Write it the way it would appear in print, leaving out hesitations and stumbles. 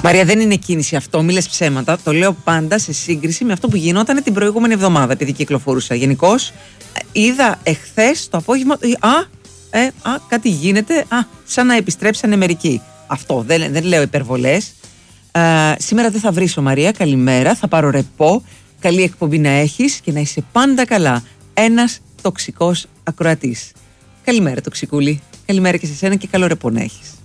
Μαρία, δεν είναι κίνηση αυτό, μη λες ψέματα. Το λέω πάντα σε σύγκριση με αυτό που γινόταν την προηγούμενη εβδομάδα, επειδή κυκλοφορούσα. Γενικώς, είδα εχθές το απόγευμα. Κάτι γίνεται. Σαν να επιστρέψανε μερικοί. Αυτό, δεν λέω υπερβολές. Σήμερα δεν θα βρίσω, Μαρία. Καλημέρα. Θα πάρω ρεπό. Καλή εκπομπή να έχεις και να είσαι πάντα καλά. Ένας τοξικός ακροατής. Καλημέρα, τοξικούλη. Καλημέρα και σε σένα και καλό ρεπό να έχεις.